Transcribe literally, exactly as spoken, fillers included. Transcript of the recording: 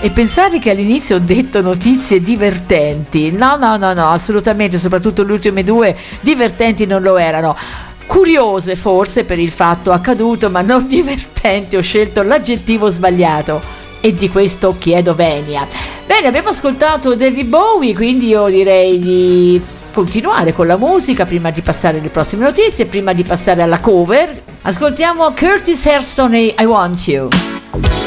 E pensare che all'inizio ho detto notizie divertenti. No, no, no, no, assolutamente, soprattutto le ultime due divertenti non lo erano. Curiose forse per il fatto accaduto, ma non divertenti, ho scelto l'aggettivo sbagliato. E di questo chiedo venia. Bene, abbiamo ascoltato David Bowie, quindi io direi di continuare con la musica prima di passare alle prossime notizie, prima di passare alla cover. Ascoltiamo Curtis Hairston e I Want You.